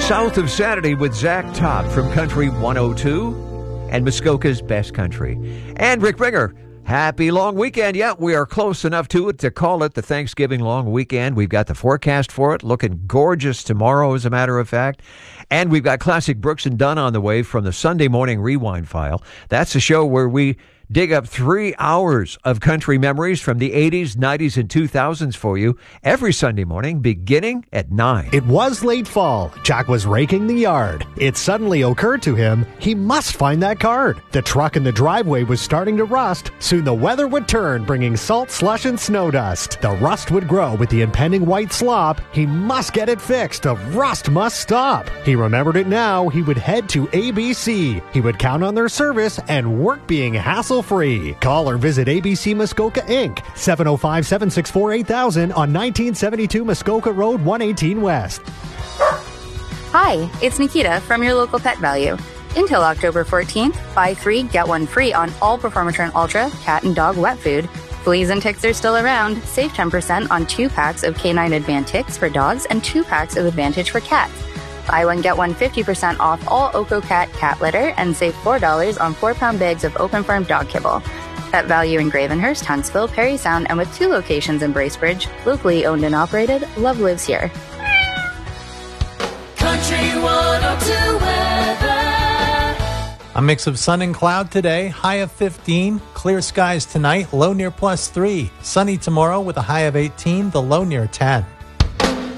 South of Sanity with Zach Top from Country 102 and Muskoka's Best Country. And Rick Bringer, happy long weekend. Yeah, we are close enough to it to call it the Thanksgiving long weekend. We've got the forecast for it, looking gorgeous tomorrow, as a matter of fact. And we've got Classic Brooks and Dunn on the way from the Sunday Morning Rewind File. That's a show where we dig up 3 hours of country memories from the 80s, 90s, and 2000s for you every Sunday morning, beginning at 9. It was late fall. Jack was raking the yard. It suddenly occurred to him he must find that card. The truck in the driveway was starting to rust. Soon the weather would turn, bringing salt, slush, and snow dust. The rust would grow with the impending white slop. He must get it fixed. The rust must stop. He remembered it now. He would head to ABC. He would count on their service and work being hassle-free. Call or visit ABC Muskoka Inc. 705-764-8000 on 1972 Muskoka Road, 118 West. Hi, it's Nikita from your local Pet Value. Until October 14th, buy 3, get 1 free on all Performatrin Ultra cat and dog wet food. Fleas and ticks are still around. Save 10% on 2 packs of K9 Advantix for dogs and 2 packs of Advantage for cats. Buy 1, get 1 50% off all OcoCat cat litter and save $4 on 4-pound bags of Open Farm dog kibble. Pet Value in Gravenhurst, Huntsville, Perry Sound, and with 2 locations in Bracebridge, locally owned and operated, love lives here. Country 102 weather. A mix of sun and cloud today, high of 15. Clear skies tonight, low near +3. Sunny tomorrow with a high of 18, the low near 10.